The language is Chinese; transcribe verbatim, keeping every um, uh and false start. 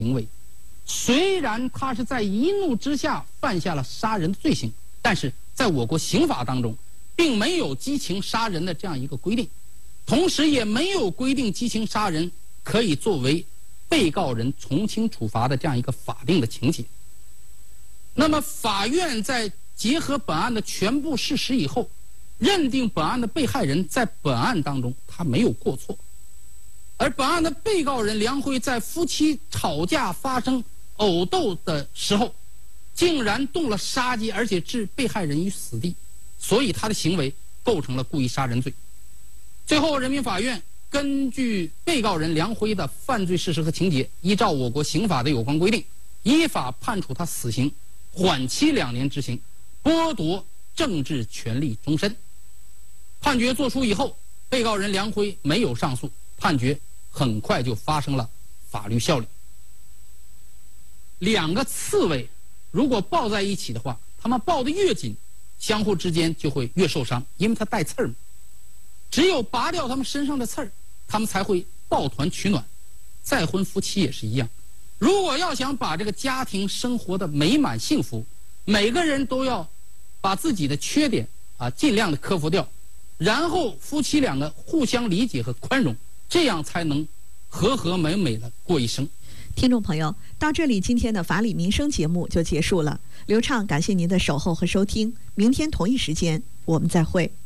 行为。虽然他是在一怒之下犯下了杀人的罪行，但是在我国刑法当中并没有激情杀人的这样一个规定，同时也没有规定激情杀人可以作为被告人从轻处罚的这样一个法定的情节。那么法院在结合本案的全部事实以后，认定本案的被害人在本案当中他没有过错，而本案的被告人梁辉在夫妻吵架发生殴斗的时候竟然动了杀机，而且置被害人于死地，所以他的行为构成了故意杀人罪。最后人民法院根据被告人梁辉的犯罪事实和情节，依照我国刑法的有关规定，依法判处他死刑，缓期两年执行，剥夺政治权利终身。判决作出以后，被告人梁辉没有上诉，判决很快就发生了法律效力。两个刺猬如果抱在一起的话，他们抱得越紧，相互之间就会越受伤，因为它带刺儿嘛。只有拔掉他们身上的刺儿，他们才会抱团取暖。再婚夫妻也是一样，如果要想把这个家庭生活的美满幸福，每个人都要把自己的缺点啊尽量的克服掉，然后夫妻两个互相理解和宽容，这样才能和和美美的过一生。 听众朋友，到这里今天的法理民生节目就结束了。刘畅感谢您的守候和收听，明天同一时间我们再会。